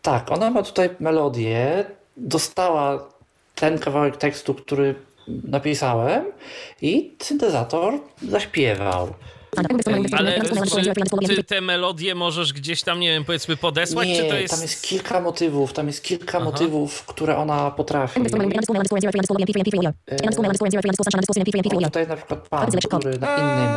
Tak, ona ma tutaj melodię, dostała ten kawałek tekstu, który napisałem i syntezator zaśpiewał. Ale czy ty te melodie możesz gdzieś tam, nie wiem, powiedzmy podesłać, Nie, czy to jest... tam jest kilka motywów, które ona potrafi. Tutaj na przykład pan, który na innej